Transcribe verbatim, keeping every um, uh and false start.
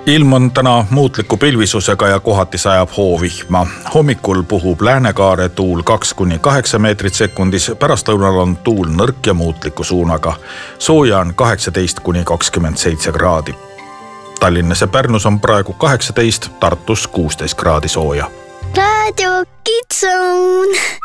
Ilm on täna muutliku pilvisusega ja kohati sajab hoovihma. Hommikul puhub läänekaare tuul kaks kuni kaheksa meetrit sekundis, pärastlõunal on tuul nõrk ja muutliku suunaga. Sooja on kaheksateist kuni kakskümmend seitse kraadi. Tallinnas ja Pärnus on praegu kaheksateist, Tartus kuusteist kraadi sooja. Raadio Kitsun!